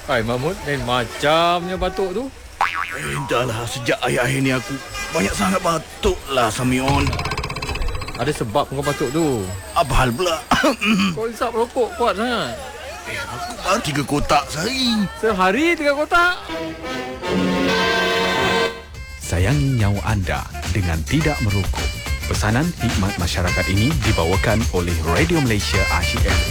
Hai Mahmud, lain macamnya batuk tu. Entahlah, sejak akhir-akhir ni aku banyak sangat batuk lah, Samion. Ada sebab kau batuk tu. Apa hal pula? Kau hisap rokok kuat sangat. Aku baru 3 kotak sehari. Sehari 3 kotak. Sayangi nyawa anda dengan tidak merokok. Pesanan khidmat masyarakat ini dibawakan oleh Radio Malaysia RCF